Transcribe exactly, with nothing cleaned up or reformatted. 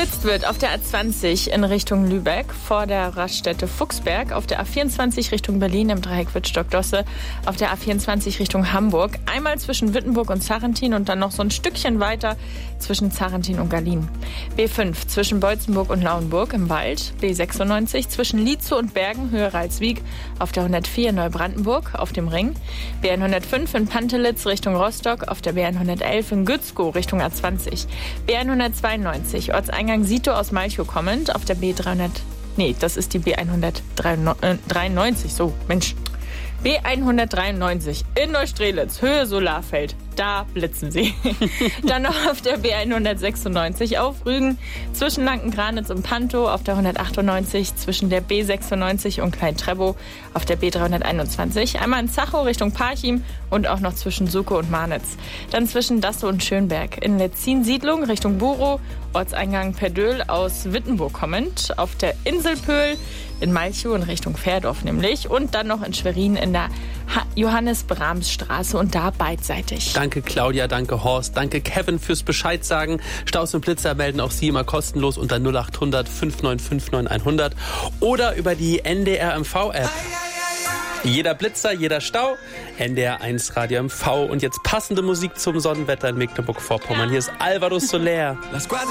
Geblitzt wird auf der A zwanzig in Richtung Lübeck vor der Raststätte Fuchsberg, auf der A vierundzwanzig Richtung Berlin im Dreieck Wittstock-Dosse, auf der A vierundzwanzig Richtung Hamburg, einmal zwischen Wittenburg und Zarentin und dann noch so ein Stückchen weiter zwischen Zarentin und Berlin. B fünf zwischen Beutzenburg und Lauenburg im Wald, B sechsundneunzig zwischen Lietzow und Bergen, Höhe Ralswiek, auf der hundertvier in Neubrandenburg auf dem Ring, B hundertfünf in Pantelitz Richtung Rostock, auf der B hundertelf in Gützkow Richtung A zwanzig, B hundertzweiundneunzig Ortseingang Sito aus Malchow kommend, auf der B dreihundert, nee, das ist die B hundertdreiundneunzig, so, Mensch, B hundertdreiundneunzig in Neustrelitz, Höhe Solarfeld. Da blitzen sie. Dann noch auf der B hundertsechsundneunzig auf Rügen zwischen Lanken-Granitz und Pantow, auf der hundertachtundneunzig zwischen der B sechsundneunzig und Klein-Trebow, auf der B dreihunderteinundzwanzig, einmal in Zachow Richtung Parchim und auch noch zwischen Sukow und Marnitz. Dann zwischen Dassow und Schönberg in Letzin-Siedlung Richtung Burow, Ortseingang Perdöhl aus Wittenburg kommend, auf der Inselpöhl in Malchow in Richtung Fährdorf nämlich und dann noch in Schwerin in der Johannes-Brahms-Straße und da beidseitig. Danke Claudia, danke Horst, danke Kevin fürs Bescheid sagen. Staus und Blitzer melden auch Sie immer kostenlos unter null acht hundert fünf neun fünf neun hundert oder über die N D R M V-App. Jeder Blitzer, jeder Stau, N D R eins Radio M V und jetzt passende Musik zum Sonnenwetter in Mecklenburg-Vorpommern. Hier ist Alvaro Soler.